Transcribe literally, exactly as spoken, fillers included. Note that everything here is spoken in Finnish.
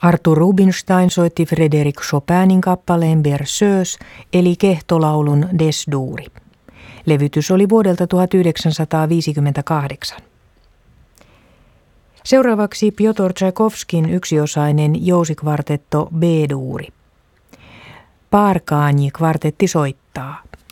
Arthur Rubinstein soitti Frédéric Chopinin kappaleen Berceuse eli kehtolaulun Des-Duri. Levytys oli vuodelta tuhatyhdeksänsataaviisikymmentäkahdeksan. Seuraavaksi Pjotr Tchaikovskin yksiosainen jousikvartetto B-duuri. Parkani kvartetti soittaa.